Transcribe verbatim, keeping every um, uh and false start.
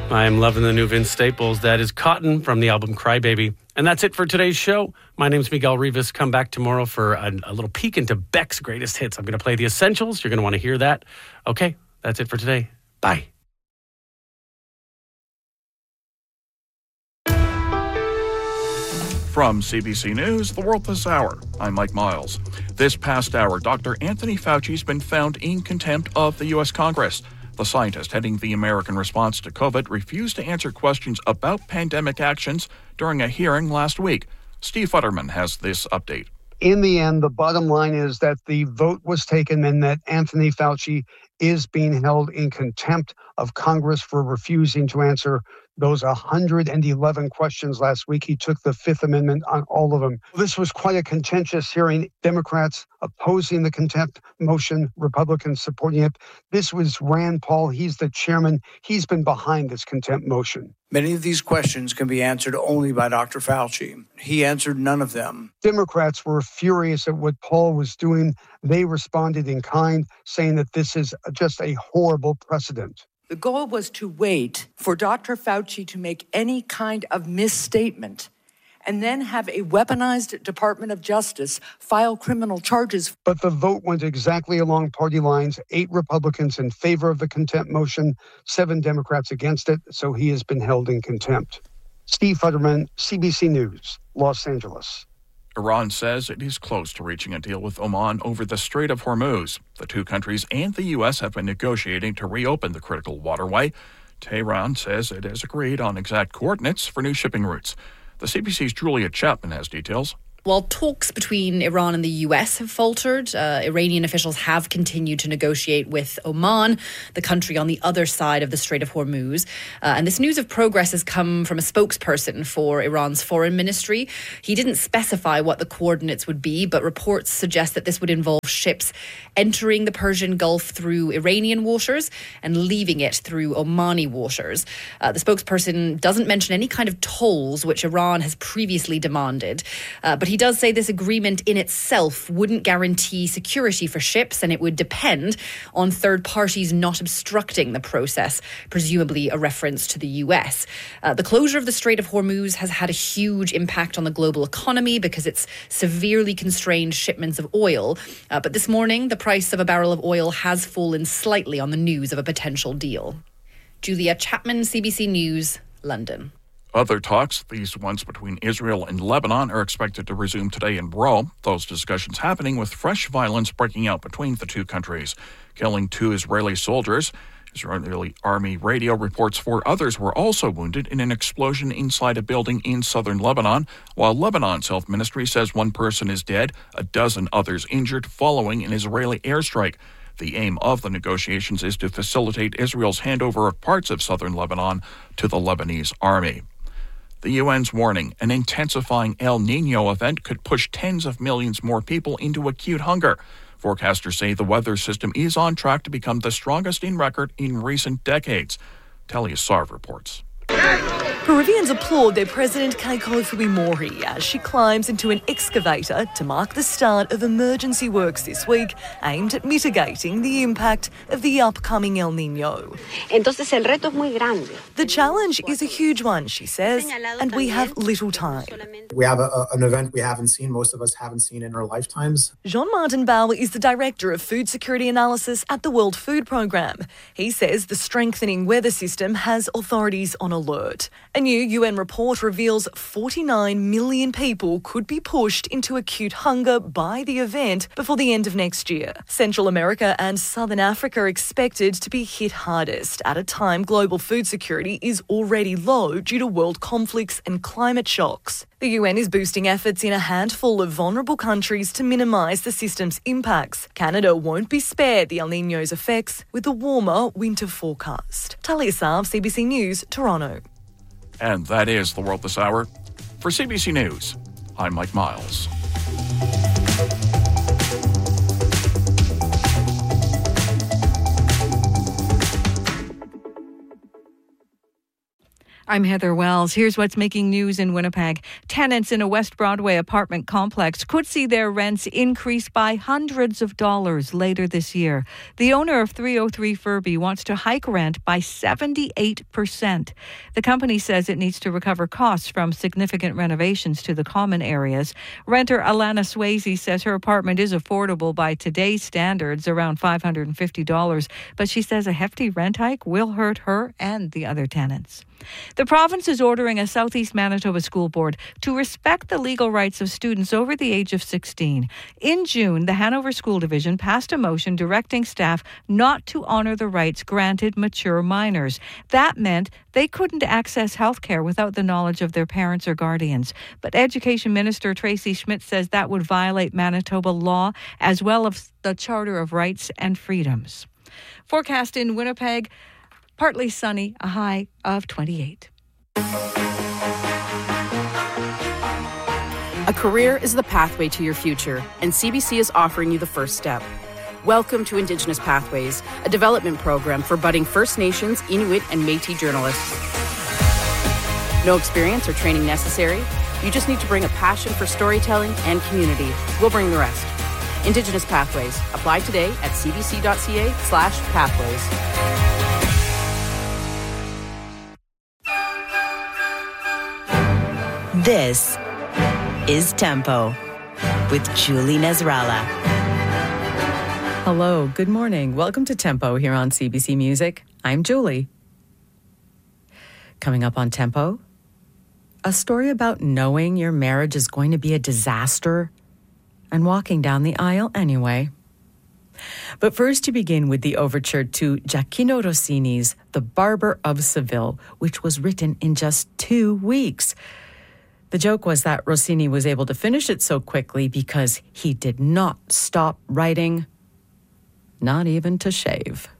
I am loving the new Vince Staples. That is Cotton from the album Crybaby. And that's it for today's show. My name's Miguel Rivas. Come back tomorrow for a, a little peek into Beck's greatest hits. I'm going to play the essentials. You're going to want to hear that. Okay, that's it for today. Bye. From C B C News, The World This Hour, I'm Mike Miles. This past hour, Doctor Anthony Fauci's been found in contempt of the U S Congress. The scientist heading the American response to COVID refused to answer questions about pandemic actions during a hearing last week. Steve Futterman has this update. In the end, the bottom line is that the vote was taken and that Anthony Fauci is being held in contempt of Congress for refusing to answer those one hundred eleven questions last week. He took the Fifth Amendment on all of them. This was quite a contentious hearing. Democrats opposing the contempt motion, Republicans supporting it. This was Rand Paul. He's the chairman. He's been behind this contempt motion. Many of these questions can be answered only by Doctor Fauci. He answered none of them. Democrats were furious at what Paul was doing. They responded in kind, saying that this is just a horrible precedent. The goal was to wait for Doctor Fauci to make any kind of misstatement and then have a weaponized Department of Justice file criminal charges. But the vote went exactly along party lines. Eight Republicans in favor of the contempt motion, seven Democrats against it, so he has been held in contempt. Steve Futterman, C B C News, Los Angeles. Iran says it is close to reaching a deal with Oman over the Strait of Hormuz. The two countries and the U S have been negotiating to reopen the critical waterway. Tehran says it has agreed on exact coordinates for new shipping routes. The C B C's Julia Chapman has details. While talks between Iran and the U S have faltered, uh, Iranian officials have continued to negotiate with Oman, the country on the other side of the Strait of Hormuz. Uh, and this news of progress has come from a spokesperson for Iran's foreign ministry. He didn't specify what the coordinates would be, but reports suggest that this would involve ships entering the Persian Gulf through Iranian waters and leaving it through Omani waters. Uh, the spokesperson doesn't mention any kind of tolls, which Iran has previously demanded. Uh, but he does say this agreement in itself wouldn't guarantee security for ships, and it would depend on third parties not obstructing the process, presumably a reference to the U S. Uh, the closure of the Strait of Hormuz has had a huge impact on the global economy because it's severely constrained shipments of oil. Uh, but this morning, the price of a barrel of oil has fallen slightly on the news of a potential deal. Julia Chapman, C B C News, London. Other talks, these ones between Israel and Lebanon, are expected to resume today in Rome. Those discussions happening with fresh violence breaking out between the two countries, killing two Israeli soldiers. Israeli army radio reports four others were also wounded in an explosion inside a building in southern Lebanon, while Lebanon's health ministry says one person is dead, a dozen others injured following an Israeli airstrike. The aim of the negotiations is to facilitate Israel's handover of parts of southern Lebanon to the Lebanese army. The U N's warning an intensifying El Niño event could push tens of millions more people into acute hunger. Forecasters say the weather system is on track to become the strongest in record in recent decades. Talia Sarv reports. Peruvians applaud their president Keiko Fujimori as she climbs into an excavator to mark the start of emergency works this week aimed at mitigating the impact of the upcoming El Niño. Entonces el reto es muy grande. The challenge is a huge one, she says, and we have little time. We have a, an event we haven't seen, most of us haven't seen in our lifetimes. Jean-Martin Bauer is the Director of Food Security Analysis at the World Food Programme. He says the strengthening weather system has authorities on alert. A new U N report reveals forty-nine million people could be pushed into acute hunger by the event before the end of next year. Central America and Southern Africa are expected to be hit hardest at a time global food security is already low due to world conflicts and climate shocks. The U N is boosting efforts in a handful of vulnerable countries to minimise the system's impacts. Canada won't be spared the El Niño's effects with a warmer winter forecast. Talia Sarv, C B C News, Toronto. And that is The World This Hour. For C B C News, I'm Mike Miles. I'm Heather Wells. Here's what's making news in Winnipeg. Tenants in a West Broadway apartment complex could see their rents increase by hundreds of dollars later this year. The owner of three oh three Furby wants to hike rent by seventy-eight percent. The company says it needs to recover costs from significant renovations to the common areas. Renter Alana Swayze says her apartment is affordable by today's standards, around five hundred fifty dollars, but she says a hefty rent hike will hurt her and the other tenants. The province is ordering a Southeast Manitoba school board to respect the legal rights of students over the age of sixteen. In June, the Hanover School Division passed a motion directing staff not to honour the rights granted mature minors. That meant they couldn't access health care without the knowledge of their parents or guardians. But Education Minister Tracy Schmidt says that would violate Manitoba law as well as the Charter of Rights and Freedoms. Forecast in Winnipeg. Partly sunny, a high of twenty-eight. A career is the pathway to your future, and C B C is offering you the first step. Welcome to Indigenous Pathways, a development program for budding First Nations, Inuit, and Métis journalists. No experience or training necessary. You just need to bring a passion for storytelling and community. We'll bring the rest. Indigenous Pathways. Apply today at cbc.ca slash pathways. This is Tempo with Julie Nasrallah. Hello, good morning. Welcome to Tempo here on C B C Music. I'm Julie. Coming up on Tempo, a story about knowing your marriage is going to be a disaster and walking down the aisle anyway. But first, to begin with the overture to Gioacchino Rossini's The Barber of Seville, which was written in just two weeks. The joke was that Rossini was able to finish it so quickly because he did not stop writing, not even to shave.